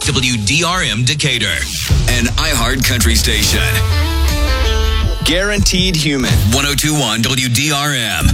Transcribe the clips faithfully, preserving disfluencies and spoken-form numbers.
W D R M Decatur, an iHeart Country station. Guaranteed Human. one oh two point one W D R M.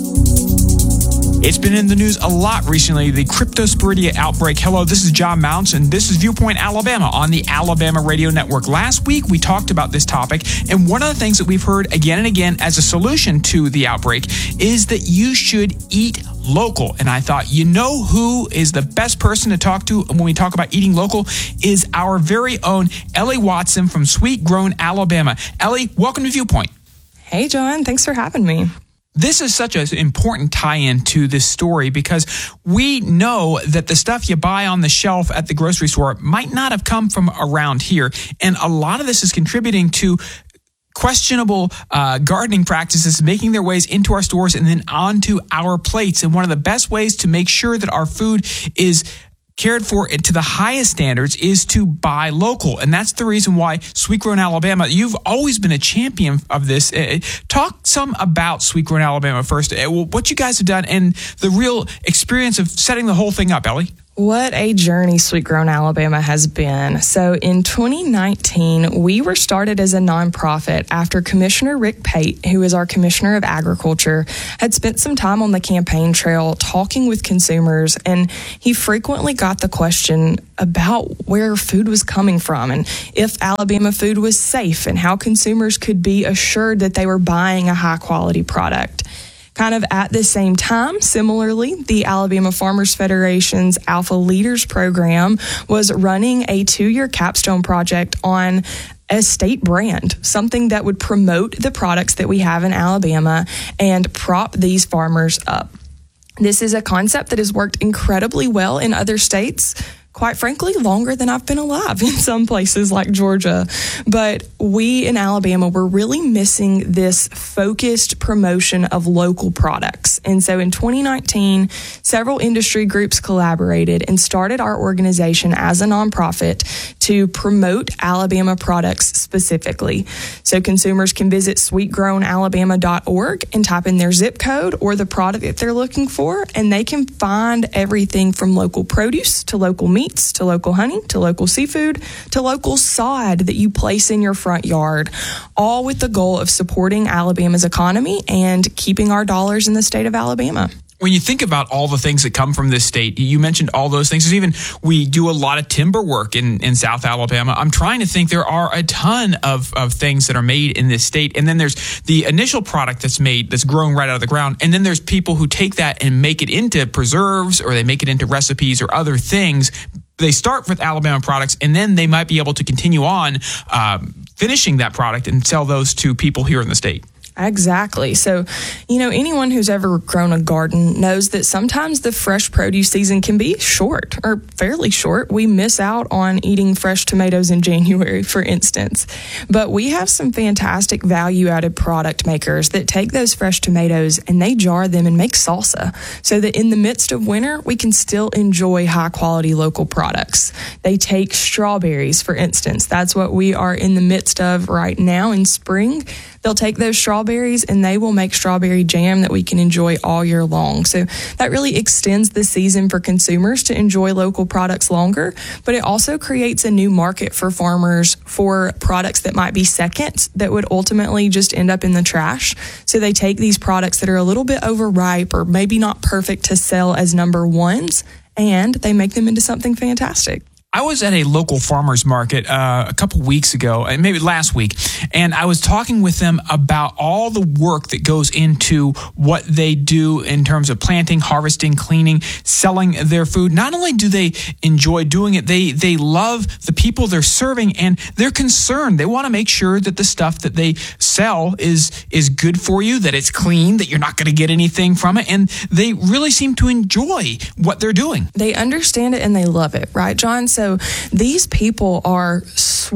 It's been in the news a lot recently, the Cryptosporidia outbreak. Hello, this is John Mounts, and this is Viewpoint Alabama on the Alabama Radio Network. Last week, we talked about this topic, and one of the things that we've heard again and again as a solution to the outbreak is that you should eat local. And I thought, you know who is the best person to talk to when we talk about eating local is our very own Ellie Watson from Sweet Grown, Alabama. Ellie, welcome to Viewpoint. Hey, John. Thanks for having me. This is such an important tie-in to this story because we know that the stuff you buy on the shelf at the grocery store might not have come from around here. And a lot of this is contributing to questionable uh, gardening practices making their ways into our stores and then onto our plates. And one of the best ways to make sure that our food is cared for to the highest standards is to buy local. And that's the reason why Sweet Grown Alabama, you've always been a champion of this. Uh, talk some about Sweet Grown Alabama first, uh, what you guys have done and the real experience of setting the whole thing up, Ellie. What a journey Sweet Grown Alabama has been. So in twenty nineteen, we were started as a nonprofit after Commissioner Rick Pate, who is our Commissioner of Agriculture, had spent some time on the campaign trail talking with consumers, and he frequently got the question about where food was coming from and if Alabama food was safe and how consumers could be assured that they were buying a high quality product. Kind of at the same time, similarly, the Alabama Farmers Federation's Alpha Leaders program was running a two-year capstone project on a state brand, something that would promote the products that we have in Alabama and prop these farmers up. This is a concept that has worked incredibly well in other states, quite frankly, longer than I've been alive in some places like Georgia. But we in Alabama were really missing this focused promotion of local products. And so in twenty nineteen, several industry groups collaborated and started our organization as a nonprofit to promote Alabama products specifically. So consumers can visit sweet grown alabama dot org and type in their zip code or the product that they're looking for, and they can find everything from local produce to local meat to local honey, to local seafood, to local sod that you place in your front yard, all with the goal of supporting Alabama's economy and keeping our dollars in the state of Alabama. When you think about all the things that come from this state, you mentioned all those things. There's even, we do a lot of timber work in, in South Alabama. I'm trying to think there are a ton of, of things that are made in this state. And then there's the initial product that's made, that's grown right out of the ground. And then there's people who take that and make it into preserves, or they make it into recipes or other things. They start with Alabama products, and then they might be able to continue on um, finishing that product and sell those to people here in the state. Exactly. So, you know, anyone who's ever grown a garden knows that sometimes the fresh produce season can be short or fairly short. We miss out on eating fresh tomatoes in January, for instance. But we have some fantastic value-added product makers that take those fresh tomatoes and they jar them and make salsa so that in the midst of winter, we can still enjoy high-quality local products. They take strawberries, for instance. That's what we are in the midst of right now in spring. They'll take those strawberries and they will make strawberry jam that we can enjoy all year long. So that really extends the season for consumers to enjoy local products longer, but it also creates a new market for farmers for products that might be seconds that would ultimately just end up in the trash. So they take these products that are a little bit overripe or maybe not perfect to sell as number ones, and they make them into something fantastic. I was at a local farmers market uh, a couple weeks ago, and maybe last week, and I was talking with them about all the work that goes into what they do in terms of planting, harvesting, cleaning, selling their food. Not only do they enjoy doing it, they they love the people they're serving, and they're concerned. They want to make sure that the stuff that they sell is is good for you, that it's clean, that you're not going to get anything from it, and they really seem to enjoy what they're doing. They understand it and they love it, right, John? So these people are sweet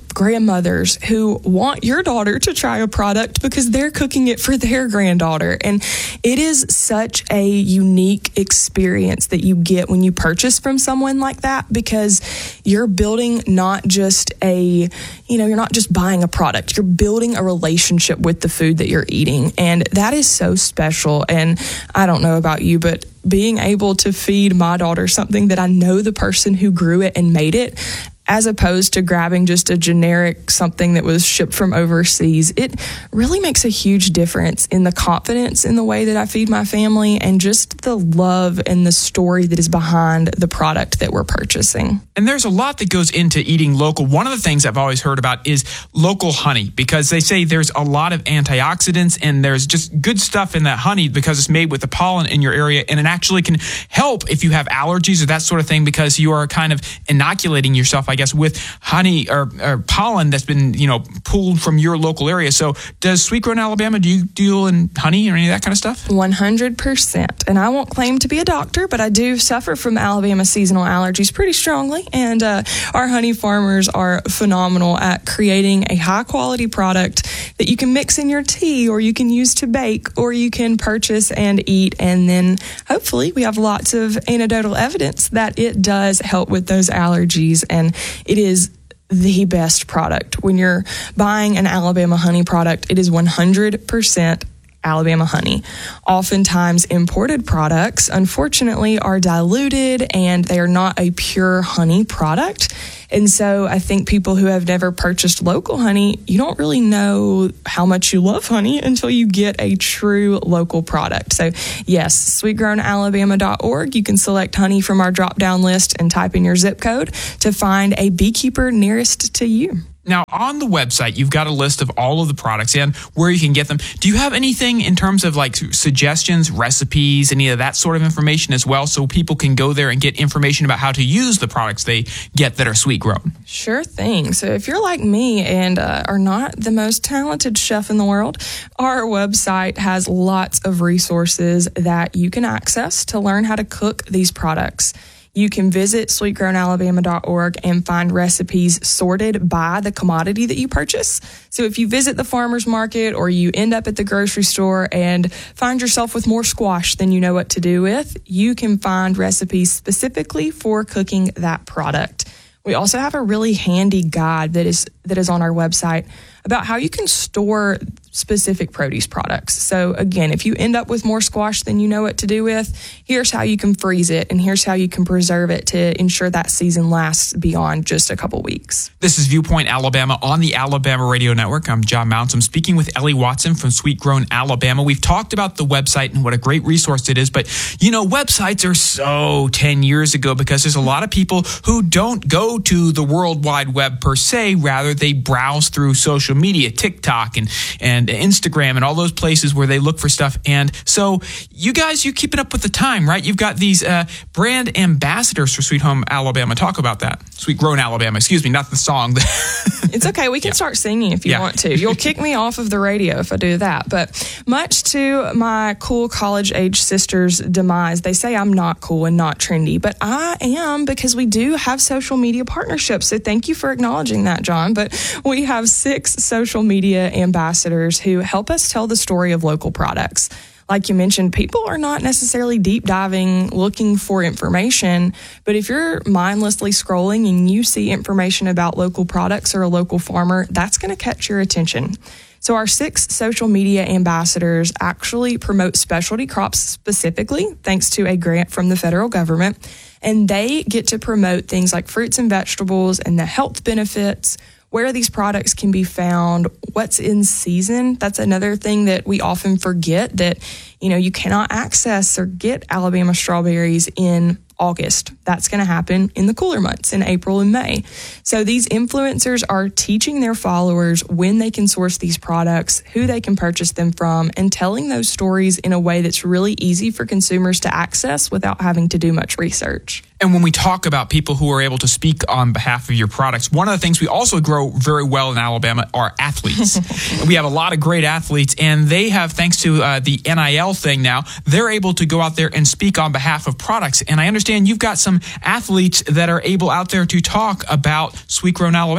grandmothers who want your daughter to try a product because they're cooking it for their granddaughter. And it is such a unique experience that you get when you purchase from someone like that, because you're building not just a, you know, you're not just buying a product, you're building a relationship with the food that you're eating. And that is so special. And I don't know about you, but being able to feed my daughter something that I know the person who grew it and made it, as opposed to grabbing just a generic something that was shipped from overseas, it really makes a huge difference in the confidence in the way that I feed my family and just the love and the story that is behind the product that we're purchasing. And there's a lot that goes into eating local. One of the things I've always heard about is local honey, because they say there's a lot of antioxidants and there's just good stuff in that honey because it's made with the pollen in your area, and it actually can help if you have allergies or that sort of thing, because you are kind of inoculating yourself, I guess, with honey or, or pollen that's been, you know, pulled from your local area. So does Sweet Grown Alabama, do you deal in honey or any of that kind of stuff? one hundred percent. And I won't claim to be a doctor, but I do suffer from Alabama seasonal allergies pretty strongly. And uh, our honey farmers are phenomenal at creating a high quality product that you can mix in your tea, or you can use to bake, or you can purchase and eat. And then hopefully we have lots of anecdotal evidence that it does help with those allergies. And it is the best product. When you're buying an Alabama honey product, it is one hundred percent Alabama honey. Oftentimes imported products, unfortunately, are diluted and they are not a pure honey product. And so I think people who have never purchased local honey, you don't really know how much you love honey until you get a true local product. So yes, sweet grown alabama dot org. You can select honey from our drop-down list and type in your zip code to find a beekeeper nearest to you. Now, on the website, you've got a list of all of the products and where you can get them. Do you have anything in terms of like suggestions, recipes, any of that sort of information as well, so people can go there and get information about how to use the products they get that are sweet grown? Sure thing. So if you're like me and uh, are not the most talented chef in the world, our website has lots of resources that you can access to learn how to cook these products. You can visit sweet grown alabama dot org and find recipes sorted by the commodity that you purchase. So if you visit the farmer's market or you end up at the grocery store and find yourself with more squash than you know what to do with, you can find recipes specifically for cooking that product. We also have a really handy guide that is that is on our website about how you can store specific produce products. So again, if you end up with more squash than you know what to do with, here's how you can freeze it, and here's how you can preserve it to ensure that season lasts beyond just a couple weeks. This is Viewpoint Alabama on the Alabama Radio Network. I'm John Mounts. I'm speaking with Ellie Watson from Sweet Grown Alabama. We've talked about the website and what a great resource it is, but you know, websites are so ten years ago because there's a lot of people who don't go to the World Wide Web per se. Rather, they browse through social media, TikTok and, and Instagram and all those places where they look for stuff. And so you guys, you're keeping up with the time, right? You've got these uh, brand ambassadors for Sweet Home Alabama. Talk about that. Sweet Grown Alabama. Excuse me, not the song. It's okay. We can yeah. start singing if you yeah. want to. You'll kick me off of the radio if I do that. But much to my cool college-age sister's demise, they say I'm not cool and not trendy, but I am, because we do have social media partnerships. So thank you for acknowledging that, John. But we have six social media ambassadors who help us tell the story of local products. Like you mentioned, people are not necessarily deep diving looking for information, but if you're mindlessly scrolling and you see information about local products or a local farmer, that's going to catch your attention. So our six social media ambassadors actually promote specialty crops specifically, thanks to a grant from the federal government, and they get to promote things like fruits and vegetables and the health benefits, where these products can be found, what's in season. That's another thing that we often forget, that, you know, you cannot access or get Alabama strawberries in August. That's going to happen in the cooler months, in April and May. So these influencers are teaching their followers when they can source these products, who they can purchase them from, and telling those stories in a way that's really easy for consumers to access without having to do much research. And when we talk about people who are able to speak on behalf of your products, one of the things we also grow very well in Alabama are athletes. We have a lot of great athletes, and they have, thanks to uh, the N I L thing now, they're able to go out there and speak on behalf of products. And I understand you've got some athletes that are able out there to talk about Sweet Grown Alabama.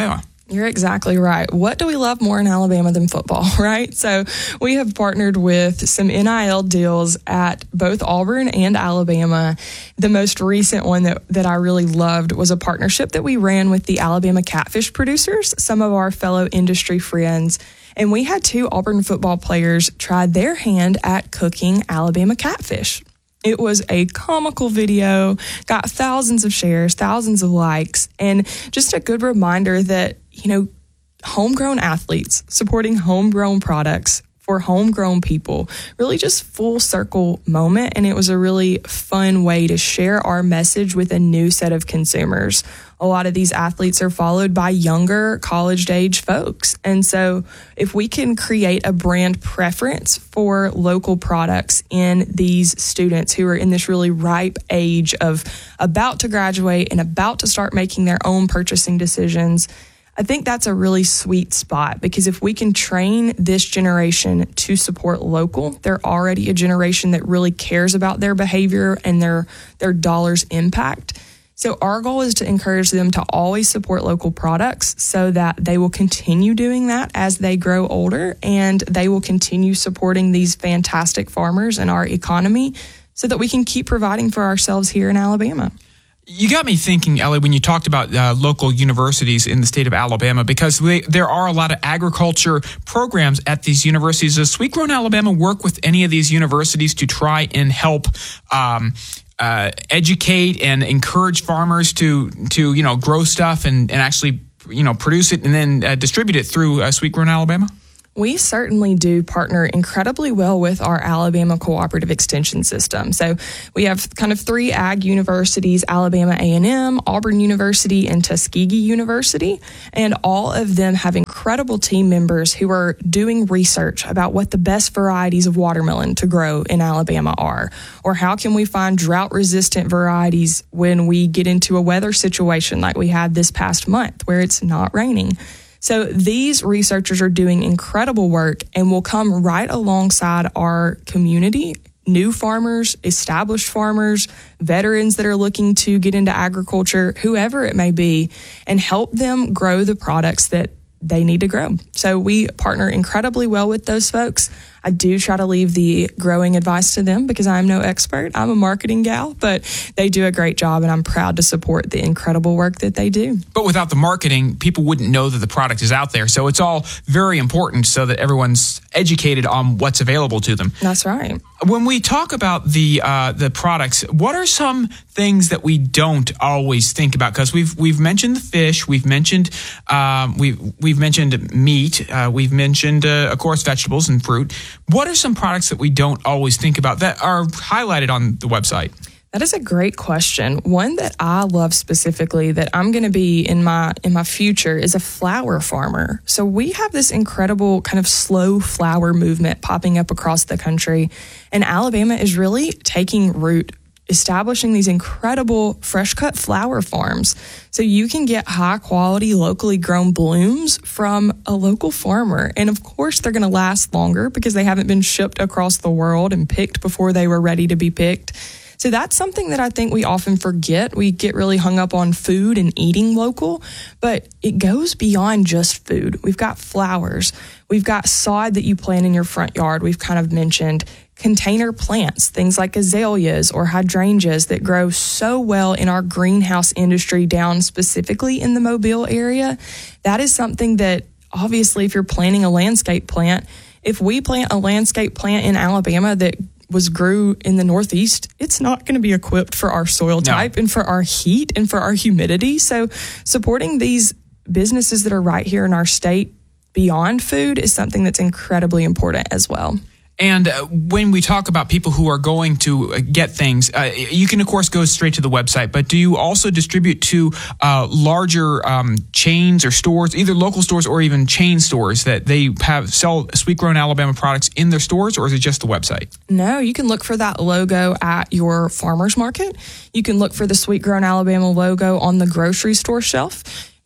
You're exactly right. What do we love more in Alabama than football, right? So we have partnered with some N I L deals at both Auburn and Alabama. The most recent one that, that I really loved was a partnership that we ran with the Alabama catfish producers, some of our fellow industry friends. And we had two Auburn football players try their hand at cooking Alabama catfish. It was a comical video, got thousands of shares, thousands of likes, and just a good reminder that, you know, homegrown athletes supporting homegrown products for homegrown people, really just full circle moment. And it was a really fun way to share our message with a new set of consumers. A lot of these athletes are followed by younger college age folks. And so if we can create a brand preference for local products in these students who are in this really ripe age of about to graduate and about to start making their own purchasing decisions, I think that's a really sweet spot, because if we can train this generation to support local, they're already a generation that really cares about their behavior and their their dollars impact. So our goal is to encourage them to always support local products so that they will continue doing that as they grow older, and they will continue supporting these fantastic farmers in our economy so that we can keep providing for ourselves here in Alabama. You got me thinking, Ellie, when you talked about uh, local universities in the state of Alabama, because they, there are a lot of agriculture programs at these universities. Does Sweet Grown Alabama work with any of these universities to try and help um, uh, educate and encourage farmers to, to you know, grow stuff and, and actually, you know, produce it and then uh, distribute it through uh, Sweet Grown Alabama? We certainly do partner incredibly well with our Alabama Cooperative Extension System. So we have kind of three ag universities, Alabama A and M, Auburn University, and Tuskegee University. And all of them have incredible team members who are doing research about what the best varieties of watermelon to grow in Alabama are. Or how can we find drought-resistant varieties when we get into a weather situation like we had this past month where it's not raining. So these researchers are doing incredible work and will come right alongside our community, new farmers, established farmers, veterans that are looking to get into agriculture, whoever it may be, and help them grow the products that they need to grow. So we partner incredibly well with those folks. I do try to leave the growing advice to them because I'm no expert. I'm a marketing gal, but they do a great job, and I'm proud to support the incredible work that they do. But without the marketing, people wouldn't know that the product is out there. So it's all very important so that everyone's educated on what's available to them. That's right. When we talk about the uh, the products, what are some things that we don't always think about? Because we've we've mentioned the fish, we've mentioned um, we've we've mentioned meat, uh, we've mentioned uh, of course vegetables and fruit. What are some products that we don't always think about that are highlighted on the website? That is a great question. One that I love specifically that I'm going to be in my in my future is a flower farmer. So we have this incredible kind of slow flower movement popping up across the country, and Alabama is really taking root, establishing these incredible fresh cut flower farms. So you can get high quality, locally grown blooms from a local farmer. And of course, they're going to last longer because they haven't been shipped across the world and picked before they were ready to be picked. So that's something that I think we often forget. We get really hung up on food and eating local, but it goes beyond just food. We've got flowers. We've got sod that you plant in your front yard. We've kind of mentioned container plants, things like azaleas or hydrangeas that grow so well in our greenhouse industry down specifically in the Mobile area. That is something that obviously if you're planting a landscape plant, if we plant a landscape plant in Alabama that was grew in the Northeast, it's not going to be equipped for our soil type no. and for our heat and for our humidity. So supporting these businesses that are right here in our state beyond food is something that's incredibly important as well. And uh, when we talk about people who are going to uh, get things, uh, you can, of course, go straight to the website, but do you also distribute to uh, larger um, chains or stores, either local stores or even chain stores that they have sell Sweet Grown Alabama products in their stores, or is it just the website? No, you can look for that logo at your farmer's market. You can look for the Sweet Grown Alabama logo on the grocery store shelf.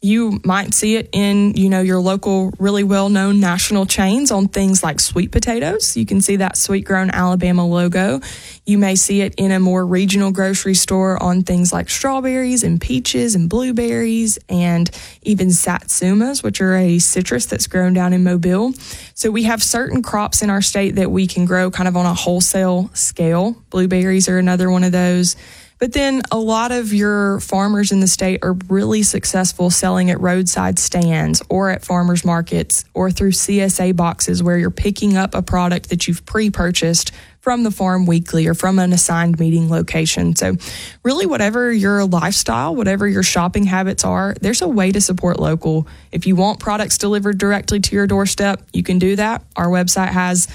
You might see it in, you know, your local, really well-known national chains on things like sweet potatoes. You can see that Sweet Grown Alabama logo. You may see it in a more regional grocery store on things like strawberries and peaches and blueberries and even satsumas, which are a citrus that's grown down in Mobile. So we have certain crops in our state that we can grow kind of on a wholesale scale. Blueberries are another one of those. But then a lot of your farmers in the state are really successful selling at roadside stands or at farmers markets or through C S A boxes where you're picking up a product that you've pre-purchased from the farm weekly or from an assigned meeting location. So really whatever your lifestyle, whatever your shopping habits are, there's a way to support local. If you want products delivered directly to your doorstep, you can do that. Our website has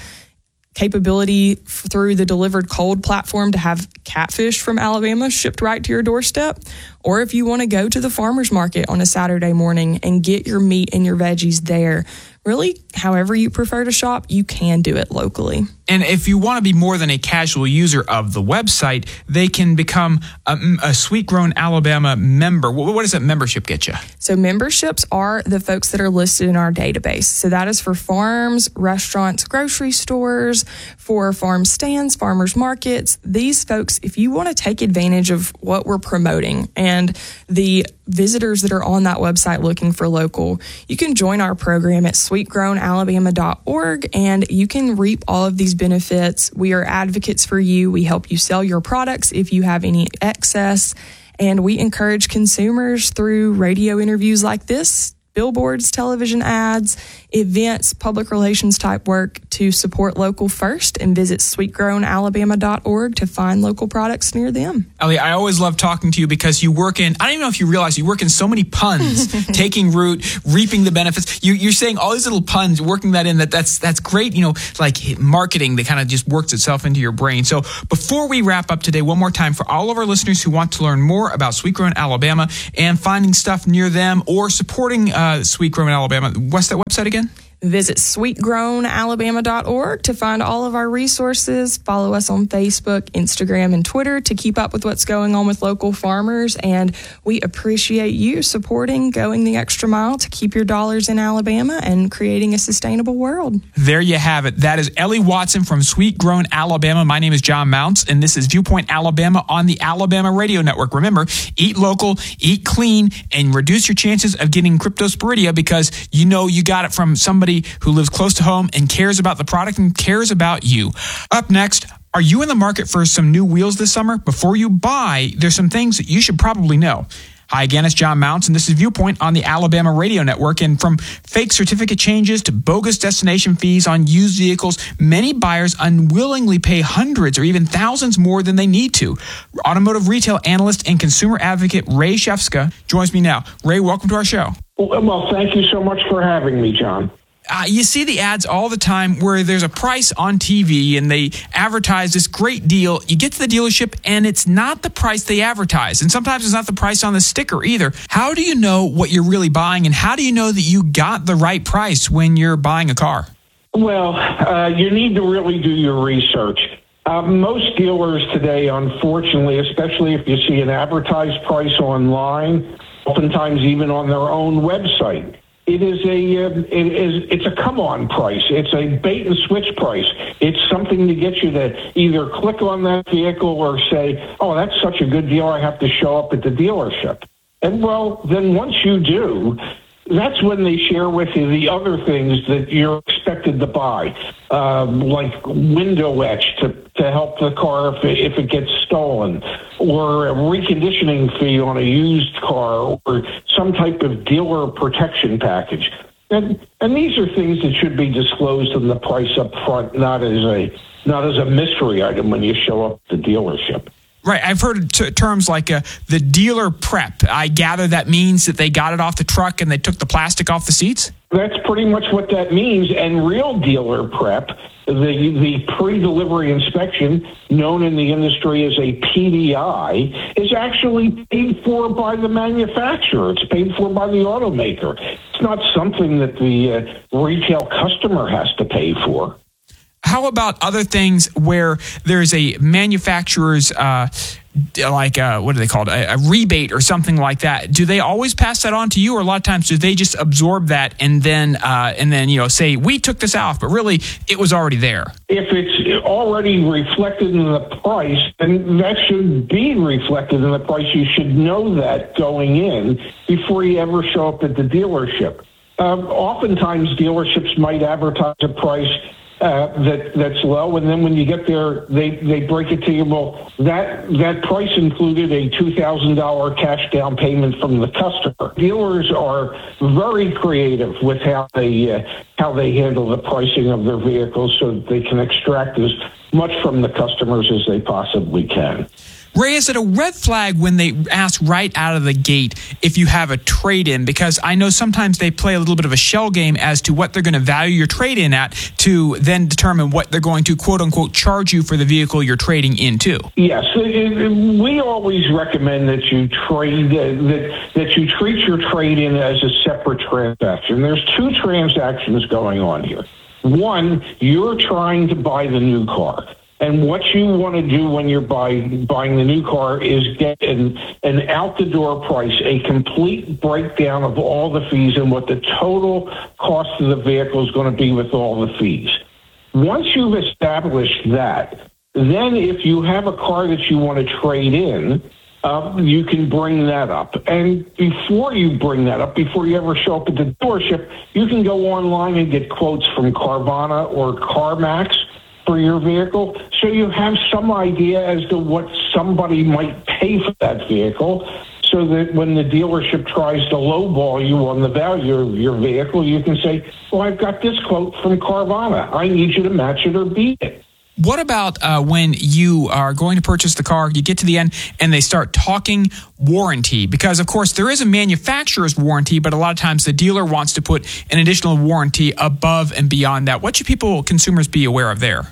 capability through the Delivered Cold platform to have catfish from Alabama shipped right to your doorstep. Or if you want to go to the farmer's market on a Saturday morning and get your meat and your veggies there, really, however you prefer to shop, you can do it locally. And if you want to be more than a casual user of the website, they can become a, a Sweet Grown Alabama member. What, what does that membership get you? So memberships are the folks that are listed in our database. So that is for farms, restaurants, grocery stores, for farm stands, farmers markets. These folks, if you want to take advantage of what we're promoting and the visitors that are on that website looking for local, you can join our program at sweet grown alabama dot org and you can reap all of these benefits. We are advocates for you. We help you sell your products if you have any excess, and we encourage consumers through radio interviews like this, billboards, television ads, events, public relations type work to support local first, and visit sweet grown alabama dot org to find local products near them. Ellie, I always love talking to you because you work in, I don't even know if you realize, you work in so many puns, taking root, reaping the benefits. You, you're saying all these little puns, working that in, that that's, that's great, you know, like marketing that kind of just works itself into your brain. So before we wrap up today, one more time for all of our listeners who want to learn more about Sweet Grown Alabama and finding stuff near them or supporting uh, Sweet Grown Alabama, what's that website again? Visit sweet grown alabama dot org to find all of our resources. Follow us on Facebook, Instagram, and Twitter to keep up with what's going on with local farmers. And we appreciate you supporting Going the Extra Mile to keep your dollars in Alabama and creating a sustainable world. There you have it. That is Ellie Watson from Sweet Grown Alabama. My name is John Mounts, and this is Viewpoint Alabama on the Alabama Radio Network. Remember, eat local, eat clean, and reduce your chances of getting cryptosporidia because you know you got it from somebody who lives close to home and cares about the product and cares about you. Up next, are you in the market for some new wheels this summer? Before you buy, there's some things that you should probably know. Hi again, it's John Mounts, and this is Viewpoint on the Alabama Radio Network. And from fake certificate changes to bogus destination fees on used vehicles, many buyers unwillingly pay hundreds or even thousands more than they need to. Automotive retail analyst and consumer advocate Ray Shefska joins me now. Ray, welcome to our show. Well, thank you so much for having me, John. Uh, you see the ads all the time where there's a price on T V and they advertise this great deal. You get to the dealership and it's not the price they advertise. And sometimes it's not the price on the sticker either. How do you know what you're really buying, and how do you know that you got the right price when you're buying a car? Well, uh, you need to really do your research. Uh, most dealers today, unfortunately, especially if you see an advertised price online, oftentimes even on their own website, It is a uh, it is it's a come on price. It's a bait and switch price. It's something to get you to either click on that vehicle or say, "Oh, that's such a good deal. I have to show up at the dealership." And well, then once you do, that's when they share with you the other things that you're expected to buy, uh, like window etch to, to help the car if it, if it gets stolen, or a reconditioning fee on a used car, or some type of dealer protection package. And, and these are things that should be disclosed in the price up front, not as a not as a mystery item when you show up at the dealership. Right. I've heard t- terms like uh, the dealer prep. I gather that means that they got it off the truck and they took the plastic off the seats? That's pretty much what that means. And real dealer prep, the the pre-delivery inspection, known in the industry as a P D I, is actually paid for by the manufacturer. It's paid for by the automaker. It's not something that the uh, retail customer has to pay for. how about other things where there's a manufacturer's uh, like uh, what are they called a, a rebate or something like that? Do they always pass that on to you, or a lot of times do they just absorb that and then uh, and then you know say we took this off, but really it was already there? If it's already reflected in the price, then that should be reflected in the price. You should know that going in before you ever show up at the dealership. Um, oftentimes, dealerships might advertise a price Uh, that that's low, and then when you get there, they, they break it to you. Well, that that price included a two thousand dollars cash down payment from the customer. Dealers are very creative with how they uh, how they handle the pricing of their vehicles, so that they can extract as much from the customers as they possibly can. Ray, is it a red flag when they ask right out of the gate if you have a trade-in? Because I know sometimes they play a little bit of a shell game as to what they're going to value your trade-in at to then determine what they're going to, quote-unquote, charge you for the vehicle you're trading into. Yes. We always recommend that you trade that, that you treat your trade-in as a separate transaction. There's two transactions going on here. One, you're trying to buy the new car. And what you want to do when you're buy, buying the new car is get an, an out-the-door price, a complete breakdown of all the fees and what the total cost of the vehicle is going to be with all the fees. Once you've established that, then if you have a car that you want to trade in, uh, you can bring that up. And before you bring that up, before you ever show up at the dealership, you can go online and get quotes from Carvana or CarMax for your vehicle, so you have some idea as to what somebody might pay for that vehicle, so that when the dealership tries to lowball you on the value of your vehicle, you can say, well, I've got this quote from Carvana. I need you to match it or beat it. What about uh, when you are going to purchase the car, you get to the end, and they start talking warranty? Because, of course, there is a manufacturer's warranty, but a lot of times the dealer wants to put an additional warranty above and beyond that. What should people, consumers, be aware of there?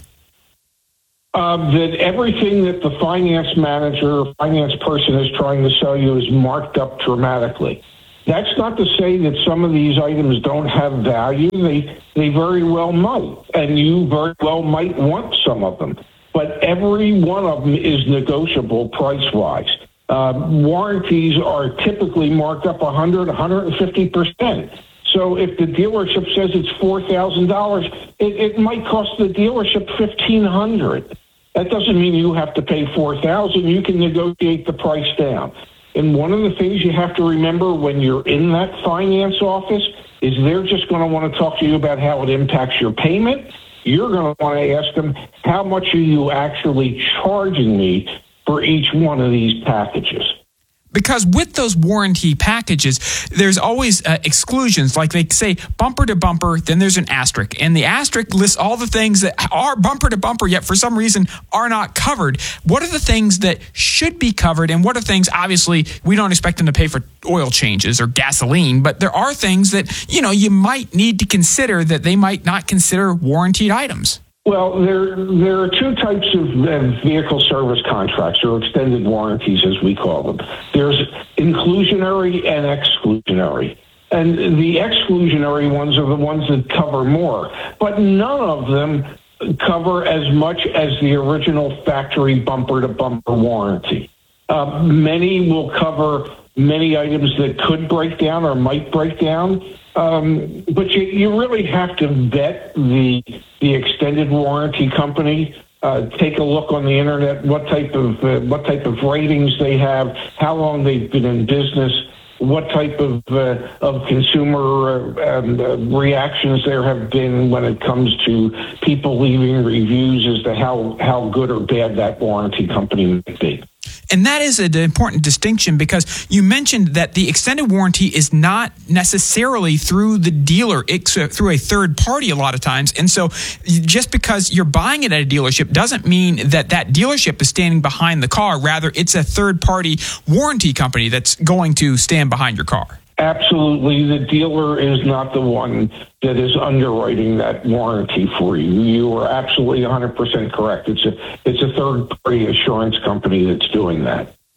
Uh, that everything that the finance manager or finance person is trying to sell you is marked up dramatically. That's not to say that some of these items don't have value. They they very well might, and you very well might want some of them. But every one of them is negotiable price-wise. Uh, warranties are typically marked up one hundred, one hundred fifty percent. So if the dealership says it's four thousand dollars, it, it might cost the dealership fifteen hundred dollars. That doesn't mean you have to pay four thousand dollars. You can negotiate the price down. And one of the things you have to remember when you're in that finance office is they're just going to want to talk to you about how it impacts your payment. You're going to want to ask them, how much are you actually charging me for each one of these packages? Because with those warranty packages, there's always uh, exclusions. Like they say bumper to bumper, then there's an asterisk. And the asterisk lists all the things that are bumper to bumper, yet for some reason are not covered. What are the things that should be covered? And what are things, obviously, we don't expect them to pay for oil changes or gasoline, but there are things that, you know, you might need to consider that they might not consider warranted items. Well, there there are two types of uh, vehicle service contracts, or extended warranties, as we call them. There's inclusionary and exclusionary. And the exclusionary ones are the ones that cover more. But none of them cover as much as the original factory bumper-to-bumper warranty. Uh, many will cover many items that could break down or might break down. Um, but you, you really have to vet the the extended warranty company. Uh, take a look on the internet, what type of uh, what type of ratings they have, how long they've been in business, what type of uh, of consumer uh, um, uh, reactions there have been when it comes to people leaving reviews as to how, how good or bad that warranty company might be. And that is an important distinction, because you mentioned that the extended warranty is not necessarily through the dealer. It's through a third party a lot of times. And so just because you're buying it at a dealership doesn't mean that that dealership is standing behind the car. Rather, it's a third party warranty company that's going to stand behind your car. Absolutely. The dealer is not the one that is underwriting that warranty for you. You are absolutely one hundred percent correct. It's a it's a third-party assurance company that's doing that.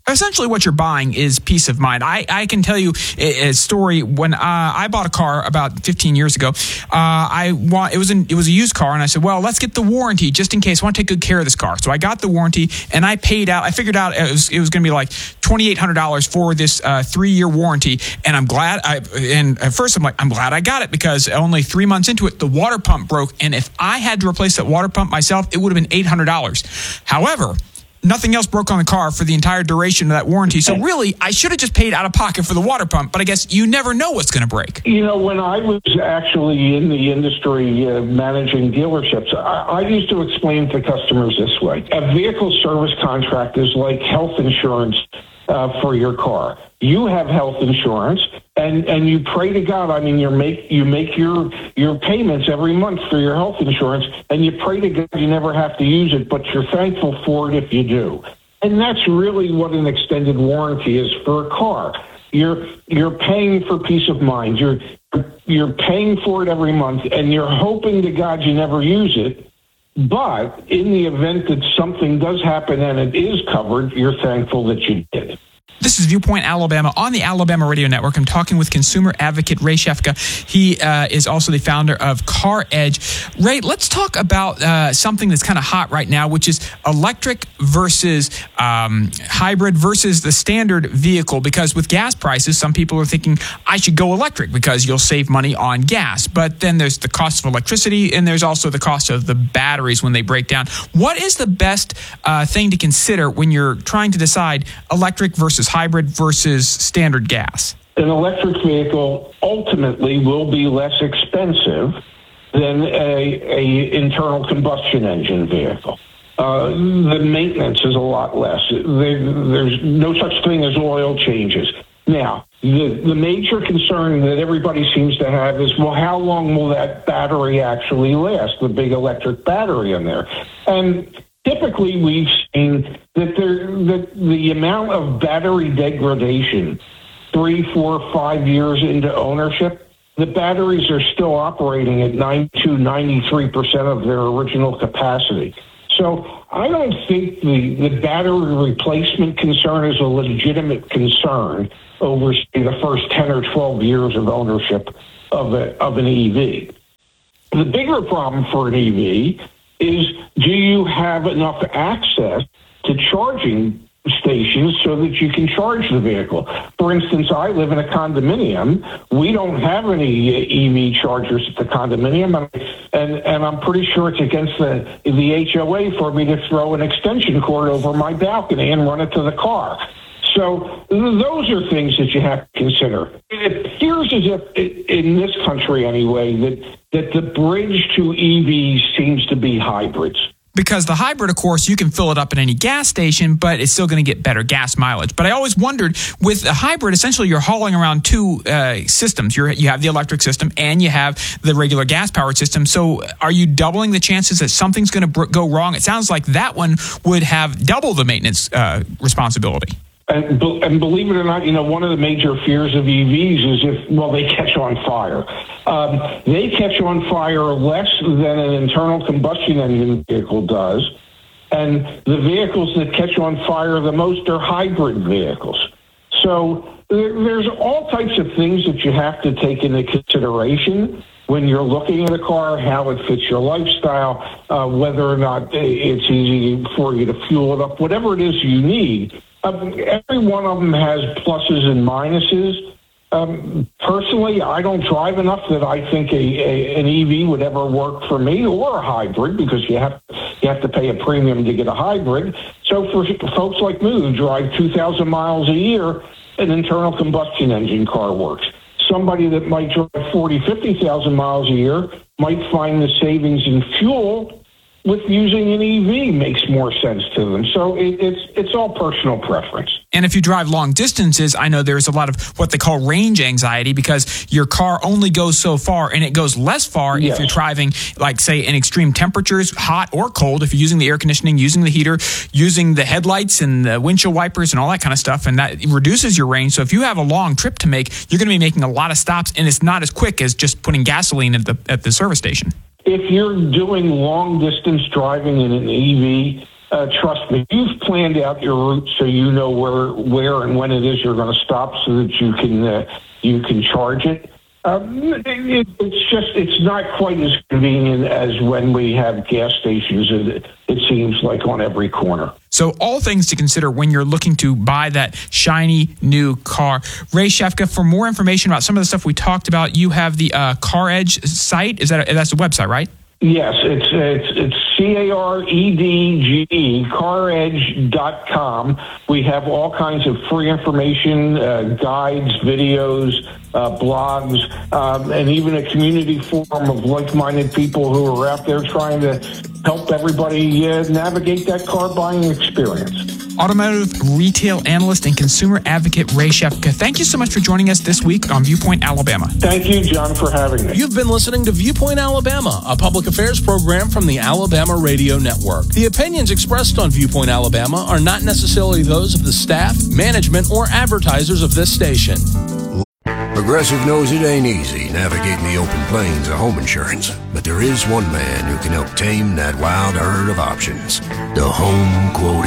Essentially, what you're buying is peace of mind. I, I can tell you a, a story. When uh, I bought a car about fifteen years ago, uh, I want it was an, it was a used car, and I said, "Well, let's get the warranty just in case. I want to take good care of this car." So I got the warranty, and I paid out. I figured out it was it was going to be like twenty-eight hundred dollars for this uh, three year warranty, and I'm glad. I and at first I'm like, I'm glad I got it because only three months into it, the water pump broke, and if I had to replace that water pump myself, it would have been eight hundred dollars. However, nothing else broke on the car for the entire duration of that warranty. So really, I should have just paid out of pocket for the water pump, but I guess you never know what's going to break. You know, when I was actually in the industry uh, managing dealerships, I, I used to explain to customers this way. A vehicle service contract is like health insurance uh, for your car. You have health insurance, and, and you pray to God. I mean, you make you make your your payments every month for your health insurance, and you pray to God you never have to use it, but you're thankful for it if you do. And that's really what an extended warranty is for a car. You're you're paying for peace of mind. You're you're paying for it every month, and you're hoping to God you never use it. But in the event that something does happen and it is covered, you're thankful that you did. This is Viewpoint Alabama on the Alabama Radio Network. I'm talking with consumer advocate Ray Shefka. He uh, is also the founder of Car Edge. Ray, let's talk about uh, something that's kind of hot right now, which is electric versus um, hybrid versus the standard vehicle. Because with gas prices, some people are thinking, I should go electric because you'll save money on gas. But then there's the cost of electricity, and there's also the cost of the batteries when they break down. What is the best uh, thing to consider when you're trying to decide electric versus hybrid versus standard gas? An electric vehicle ultimately will be less expensive than a, a internal combustion engine vehicle. Uh, the maintenance is a lot less. There, there's no such thing as oil changes. Now, the, the major concern that everybody seems to have is, well, how long will that battery actually last, the big electric battery in there? And typically, we've seen that, there, that the amount of battery degradation, three, four, five years into ownership, the batteries are still operating at ninety-two, ninety-three percent of their original capacity. So I don't think the, the battery replacement concern is a legitimate concern over say, the first ten or twelve years of ownership of, a, of an E V. The bigger problem for an E V is, do you have enough access to charging stations so that you can charge the vehicle? For instance, I live in a condominium. We don't have any E V chargers at the condominium, and, and I'm pretty sure it's against the, the H O A for me to throw an extension cord over my balcony and run it to the car. So those are things that you have to consider. It appears as if, in this country anyway, that, that the bridge to E Vs seems to be hybrids. Because the hybrid, of course, you can fill it up at any gas station, but it's still going to get better gas mileage. But I always wondered, with a hybrid, essentially you're hauling around two uh, systems. You're, you have the electric system and you have the regular gas-powered system. So are you doubling the chances that something's going to br- go wrong? It sounds like that one would have double the maintenance uh, responsibility. And, be- and believe it or not, you know, one of the major fears of E Vs is if, well, they catch on fire. Um, they catch on fire less than an internal combustion engine vehicle does. And the vehicles that catch on fire the most are hybrid vehicles. So there, there's all types of things that you have to take into consideration when you're looking at a car, how it fits your lifestyle, uh, whether or not it's easy for you to fuel it up, whatever it is you need. Um, every one of them has pluses and minuses. Um, personally, I don't drive enough that I think a, a, an E V would ever work for me, or a hybrid, because you have you have to pay a premium to get a hybrid. So for folks like me who drive two thousand miles a year, an internal combustion engine car works. Somebody that might drive forty, fifty thousand miles a year might find the savings in fuel with using an E V makes more sense to them. So it, it's it's all personal preference. And if you drive long distances, I know there's a lot of what they call range anxiety, because your car only goes so far, and it goes less far Yes. if you're driving, like, say, in extreme temperatures, hot or cold, if you're using the air conditioning, using the heater, using the headlights and the windshield wipers and all that kind of stuff, and that reduces your range. So if you have a long trip to make, you're going to be making a lot of stops, and it's not as quick as just putting gasoline at the at the service station. If you're doing long distance driving in an E V, uh, trust me, you've planned out your route so you know where where and when it is you're going to stop so that you can uh, you can charge it. Um, it, it, it's just, it's not quite as convenient as when we have gas stations, it, it seems like, on every corner. So all things to consider when you're looking to buy that shiny new car. Ray Shefka, for more information about some of the stuff we talked about, you have the uh, CarEdge site. Is that a, that's the website, right? Yes, it's it's it's C A R E D G E, car edge dot com. We have all kinds of free information, uh, guides, videos, uh, blogs, um, and even a community forum of like-minded people who are out there trying to help everybody uh, navigate that car buying experience. Automotive retail analyst and consumer advocate Ray Shefka, thank you so much for joining us this week on Viewpoint Alabama. Thank you, John, for having me. You've been listening to Viewpoint Alabama, a public affairs program from the Alabama Radio Network. The opinions expressed on Viewpoint Alabama are not necessarily those of the staff, management, or advertisers of this station. Progressive knows it ain't easy navigating the open plains of home insurance, but there is one man who can help tame that wild herd of options. The Home Quote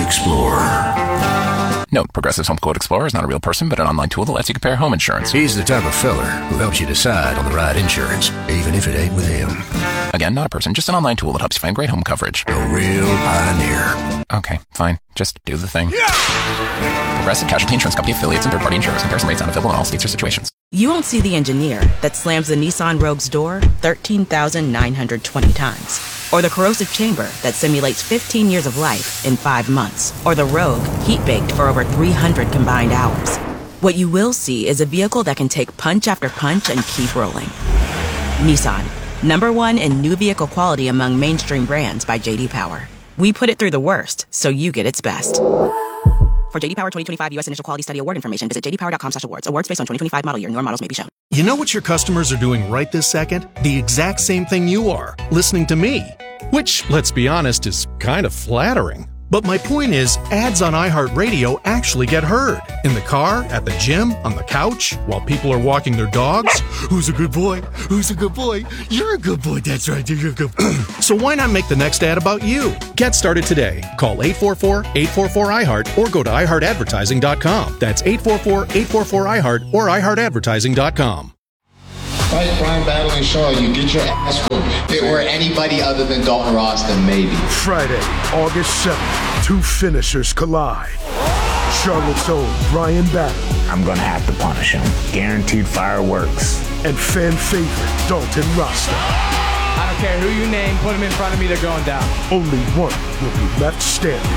Explorer. Note, Progressive's Home Quote Explorer is not a real person, but an online tool that lets you compare home insurance. He's the type of feller who helps you decide on the right insurance, even if it ain't with him. Again, not a person, just an online tool that helps you find great home coverage. A real pioneer. Okay, fine. Just do the thing. Yeah! Progressive Casualty Insurance Company affiliates and third-party insurers. Comparison rates not available in all states or situations. You won't see the engineer that slams the Nissan Rogue's door thirteen thousand nine hundred twenty times. Or the corrosive chamber that simulates fifteen years of life in five months. Or the Rogue heat-baked for over three hundred combined hours. What you will see is a vehicle that can take punch after punch and keep rolling. Nissan, number one in new vehicle quality among mainstream brands by J D Power. We put it through the worst, so you get its best. For J D Power twenty twenty-five U S Initial Quality Study Award information, visit j d power dot com slash awards. Awards based on twenty twenty-five model year. Newer models may be shown. You know what your customers are doing right this second? The exact same thing you are, listening to me. Which, let's be honest, is kind of flattering. But my point is, ads on iHeartRadio actually get heard. In the car, at the gym, on the couch, while people are walking their dogs. Who's a good boy? Who's a good boy? You're a good boy. That's right. You're a good boy. So why not make the next ad about you? Get started today. Call eight four four, eight four four, I heart or go to i heart advertising dot com. That's eight four four, eight four four, I heart or i heart advertising dot com. Fight Brian Battling Shaw, you get your ass whooped. If it were anybody other than Dalton Ross, then maybe. Friday, August seventh, two finishers collide. Charlotte's own Brian Battling. I'm gonna have to punish him. Guaranteed fireworks. And fan favorite Dalton Rasta. I don't care who you name, put him in front of me, they're going down. Only one will be left standing.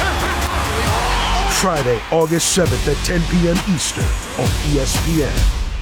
Friday, August seventh at ten p.m. Eastern on E S P N.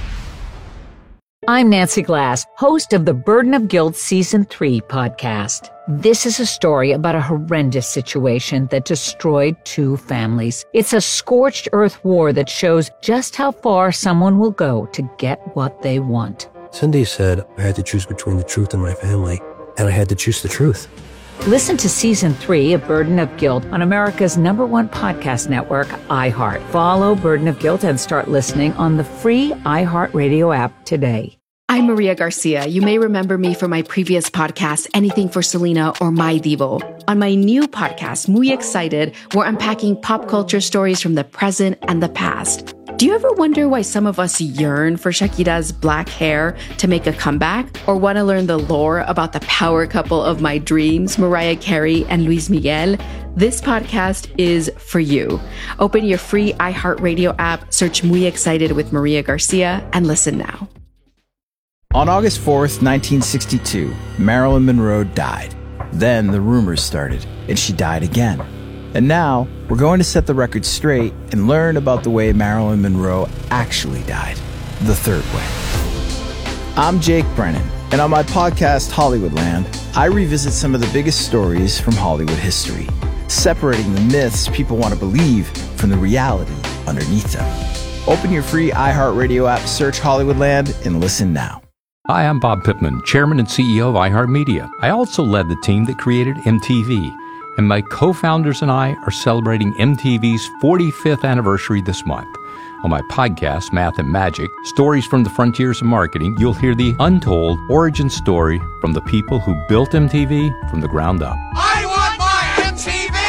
I'm Nancy Glass, host of the Burden of Guilt Season three podcast. This is a story about a horrendous situation that destroyed two families. It's a scorched earth war that shows just how far someone will go to get what they want. Cindy said I had to choose between the truth and my family, and I had to choose the truth. Listen to Season three of Burden of Guilt on America's number one podcast network, iHeart. Follow Burden of Guilt and start listening on the free iHeartRadio app today. I'm Maria Garcia. You may remember me from my previous podcast, Anything for Selena or My Divo. On my new podcast, Muy Excited, we're unpacking pop culture stories from the present and the past. Do you ever wonder why some of us yearn for Shakira's black hair to make a comeback? Or want to learn the lore about the power couple of my dreams, Mariah Carey and Luis Miguel? This podcast is for you. Open your free iHeartRadio app, search Muy Excited with Maria Garcia, and listen now. On August fourth, nineteen sixty-two, Marilyn Monroe died. Then the rumors started, and she died again. And now, we're going to set the record straight and learn about the way Marilyn Monroe actually died, the third way. I'm Jake Brennan, and on my podcast, Hollywoodland, I revisit some of the biggest stories from Hollywood history, separating the myths people want to believe from the reality underneath them. Open your free iHeartRadio app, search Hollywoodland, and listen now. Hi, I'm Bob Pittman, Chairman and C E O of iHeartMedia. I also led the team that created M T V, and my co-founders and I are celebrating M T V's forty-fifth anniversary this month. On my podcast, Math and Magic, Stories from the Frontiers of Marketing, you'll hear the untold origin story from the people who built M T V from the ground up. I want my M T V!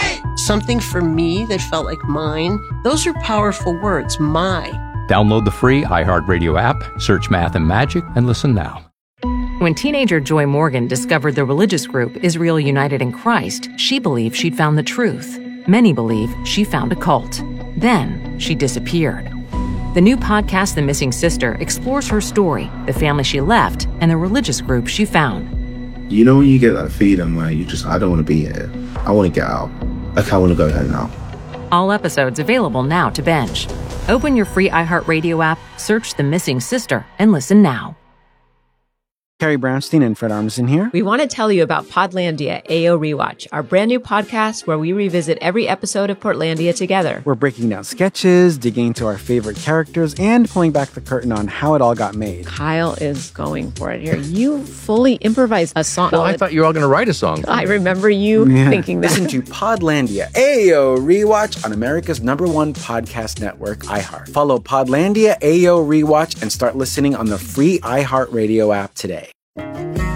something for me that felt like mine. Those are powerful words, my. Download the free iHeartRadio app, search Math and Magic, and listen now. When teenager Joy Morgan discovered the religious group Israel United in Christ, she believed she'd found the truth. Many believe she found a cult. Then she disappeared. The new podcast, The Missing Sister, explores her story, the family she left, and the religious group she found. You know when you get that feeling where you just, I don't want to be here. I want to get out. Like, I want to go home now. All episodes available now to binge. Open your free iHeartRadio app, search The Missing Sister, and listen now. Carrie Brownstein and Fred Armisen here. We want to tell you about Podlandia A O Rewatch, our brand new podcast where we revisit every episode of Portlandia together. We're breaking down sketches, digging into our favorite characters, and pulling back the curtain on how it all got made. Kyle is going for it here. You fully improvised a song. Well, I thought you were all going to write a song. I remember you yeah. thinking that. Listen to Podlandia A O Rewatch on America's number one podcast network, iHeart. Follow Podlandia A O Rewatch and start listening on the free iHeartRadio app today.